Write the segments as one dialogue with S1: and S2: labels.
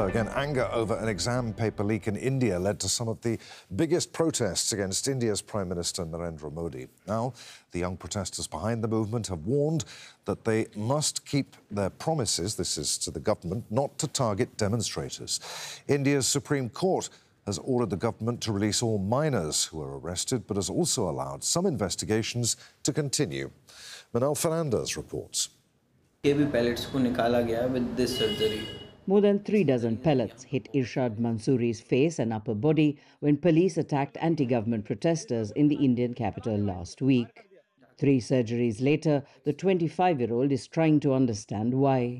S1: Again, anger over an exam paper leak in India led to some of the biggest protests against India's Prime Minister Narendra Modi. Now, the young protesters behind the movement have warned that they must keep their promises, this is to the government, not to target demonstrators. India's Supreme Court has ordered the government to release all minors who were arrested, but has also allowed some investigations to continue. Manal Fernandez reports.
S2: With this surgery.
S3: More than 3 dozen pellets hit Irshad Mansoori's face and upper body when police attacked anti-government protesters in the Indian capital last week. 3 surgeries later, the 25-year-old is trying to understand why.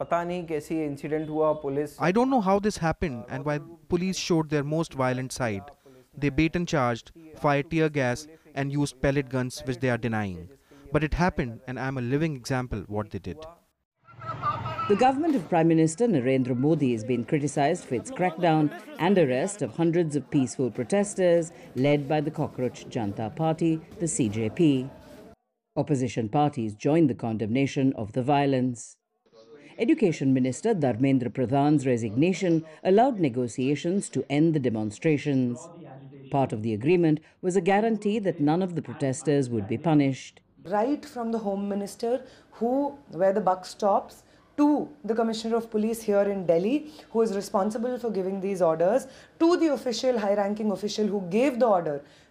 S4: I don't know how this happened and why police showed their most violent side. They bait and charged, fired tear gas and used pellet guns, which they are denying. But it happened, and I am a living example what they did.
S3: The government of Prime Minister Narendra Modi has been criticized for its crackdown and arrest of hundreds of peaceful protesters led by the Cockroach Janta Party, the CJP. Opposition parties joined the condemnation of the violence. Education Minister Dharmendra Pradhan's resignation allowed negotiations to end the demonstrations. Part of the agreement was a guarantee that none of the protesters would be punished.
S5: Right from the Home Minister, where the buck stops, to the Commissioner of Police here in Delhi, who is responsible for giving these orders, to the high-ranking official who gave the order